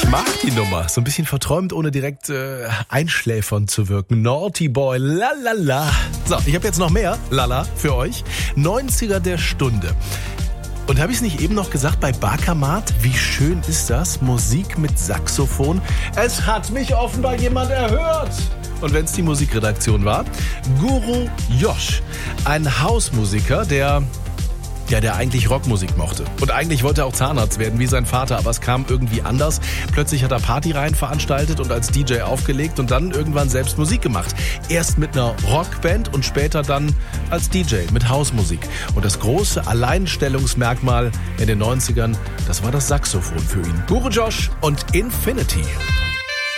Mag die Nummer. So ein bisschen verträumt, ohne direkt einschläfern zu wirken. Naughty Boy, lalala. So, ich habe jetzt noch mehr Lala für euch. 90er der Stunde. Und habe ich es nicht eben noch gesagt bei Barkamat? Wie schön ist das? Musik mit Saxophon. Es hat mich offenbar jemand erhört. Und wenn es die Musikredaktion war, Guru Josh, ein Hausmusiker, der eigentlich Rockmusik mochte. Und eigentlich wollte er auch Zahnarzt werden, wie sein Vater, aber es kam irgendwie anders. Plötzlich hat er Partyreihen veranstaltet und als DJ aufgelegt und dann irgendwann selbst Musik gemacht. Erst mit einer Rockband und später dann als DJ mit Hausmusik. Und das große Alleinstellungsmerkmal in den 90ern, das war das Saxophon für ihn. Guru Josh und Infinity.